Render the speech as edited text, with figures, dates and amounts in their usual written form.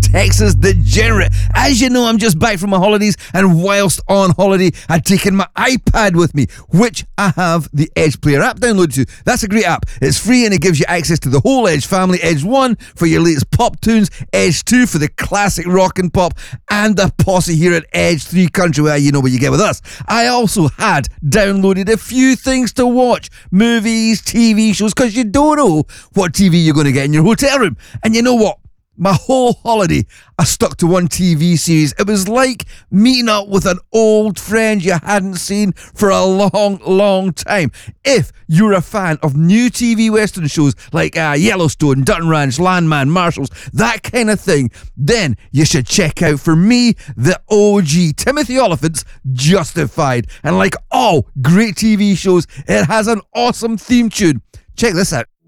Texas Degenerate. As you know, I'm just back from my holidays, and whilst on holiday, I'd taken my iPad with me, which I have the Edge Player app downloaded to. That's a great app. It's free and it gives you access to the whole Edge family. Edge 1 for your latest pop tunes, Edge 2 for the classic rock and pop, and the posse here at Edge 3 Country, where you know what you get with us. I also had downloaded a few things to watch, movies, TV shows, because you don't know what TV you're going to get in your hotel room. And you know what? My whole holiday, I stuck to one TV series. It was like meeting up with an old friend you hadn't seen for a long, long time. If you're a fan of new TV Western shows like Yellowstone, Dutton Ranch, Landman, Marshalls, that kind of thing, then you should check out, for me, the OG Timothy Olyphant's Justified. And like all great TV shows, it has an awesome theme tune. Check this out.